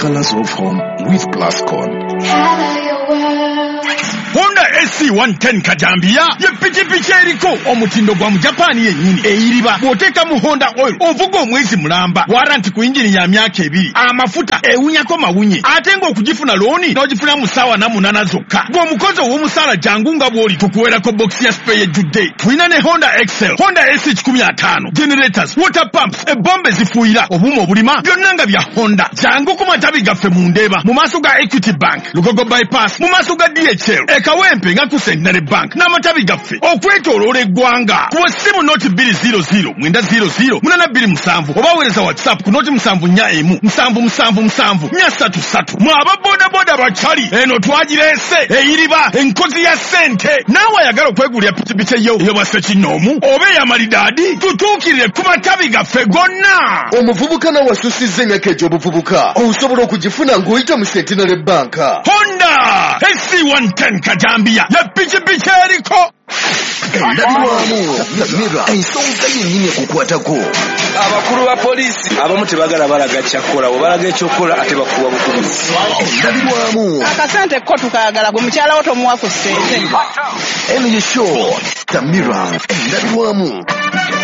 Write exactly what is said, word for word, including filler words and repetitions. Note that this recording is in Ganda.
Colors of home with Plascon. Honda S C one ten Kajambia ye pikipiki eriko omutindo gwa mu Japan yennyini eyiriba bw'oteeka mu Honda oil ovuga omwezi mulamba warranty ku engine ya myaka ebiri amafuta ewunyako mawunye ate ng'okugifuna looni n'ogifuna mu ssaawa na munaana zokka ng'omukozi ow'omusaala jangu nga bw'oli tukuweerako box ya spare ejjudde tulina ne Honda Excel Honda S C one fifty generators water pumps ebbomba ezifuuyira obuuma obulima byonna nga bya Honda jangu ku matabi gaffe mu Ndeeba mu maaso ga Equity Bank Lugogo bypass mu maaso ga D H L Kawempe nga ku Centenary Bank n'amatabi gaffe okwetooloola eggwanga ku ssimu noti two zero zero nine zero zero munana two seven oba weereza WhatsApp ku noti seven nine emu seven seven seven four three three mwe aba boda boda bachali eno twagireese eyiriba enkozi ya ssente naawe ayagala okwegulira pikipiki eyo eyobase kinoomu oba eyamalidaadi tutuukirire ku matabi gaffe gonna. Omuvubuka nawasusiza emyaka egy'obuvubuka osobola okugifuna ng'oyita mu Centenary Bank. Honda S C one ten Kajambia ya pikipiki eriko endabirwamu Mira ensonga yennyini ekukwatako. Abakulu ba polisi abamu tebagala balaga kyakkola obalaga ekyokola ate bakuwa bukubizi. Endabirwamu akasente ko tukayagala gwe mukyala wo tomuwa ku ssente. Emily Shaw Tamira endabirwamu.